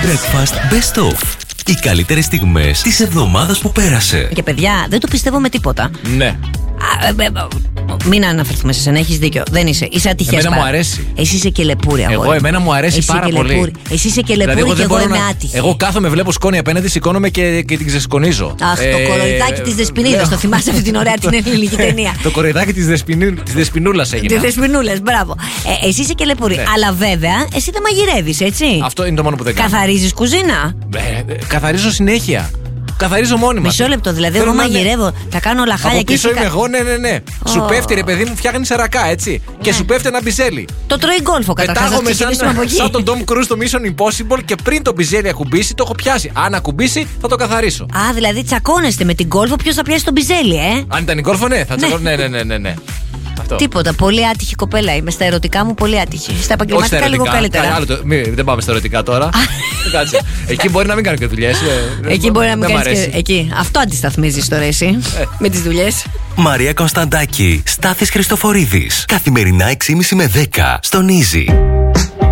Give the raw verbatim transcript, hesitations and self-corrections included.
Breakfast Best Of. Οι καλύτερες στιγμές της εβδομάδας που πέρασε. Και παιδιά, δεν το πιστεύω με τίποτα. Ναι. Μην αναφερθούμε σε σένα, έχεις δίκιο. Δεν είσαι. Είσαι ατυχές. Εμένα παρά. μου αρέσει. Εσύ είσαι και λεπούρη, αγόρι. Εγώ, εμένα μου αρέσει Εσύ πάρα και πολύ. λεπούρη. Εσύ είσαι και λεπούρη δηλαδή, και εγώ είμαι να... άτυχη. Εγώ κάθομαι, βλέπω σκόνη απέναντι, σηκώνομαι και, και την ξεσκονίζω. Αχ, ε, το κοροϊδάκι της Δεσποινίδας. Το θυμάσαι αυτή την ωραία την ελληνική ταινία. Το κοροϊδάκι της Δεσποινούλας έγινε. Τη Δεσποινούλας, μπράβο. Ε, εσύ είσαι και λεπούρη. Ναι. Αλλά βέβαια, εσύ δεν μαγειρεύεις, έτσι. Αυτό είναι το μόνο που δεν κάνω. Καθαρίζεις κουζίνα. Ε, καθαρίζω συνέχεια. Καθαρίζω μόνιμα. Μισό λεπτό, δηλαδή εγώ μαγειρεύω, θα κάνω λαχάλια και εσύ. Από πίσω είμαι εγώ, ναι, ναι, ναι. Oh. Σου πέφτει ρε παιδί μου, φτιάχνει σαρακά, έτσι. Ναι. Και σου πέφτει ένα μπιζέλι. Το τρώει γκόλφο καταρχάς. Πετάγομαι σαν, σαν τον Tom Cruise στο Mission Impossible και πριν το μπιζέλι ακουμπήσει, το έχω πιάσει. Αν ακουμπήσει, θα το καθαρίσω. Α, δηλαδή τσακώνεστε με την γκόλφο, ποιος θα πιάσει τον μπιζέλι, ε. Αν ήταν η γκόλφο, ναι, θα τσακώνω. Ναι, ναι, ναι, ναι, ναι. Αυτό. Τίποτα. Πολύ άτυχη κοπέλα είμαι. Στα ερωτικά μου πολύ άτυχη. Στα επαγγελματικά λίγο καλύτερα. Άλλο το, μη, δεν πάμε στα ερωτικά τώρα. Κάτσε. Εκεί μπορεί να μην κάνω και δουλειές. Εκεί μπορεί να μην κάνει και. Εκεί. Αυτό αντισταθμίζεις τώρα εσύ. Με τις δουλειές. Μαρία Κωνσταντάκη, Στάθης Χριστοφορίδης. Καθημερινά έξι και μισή με δέκα στον Easy.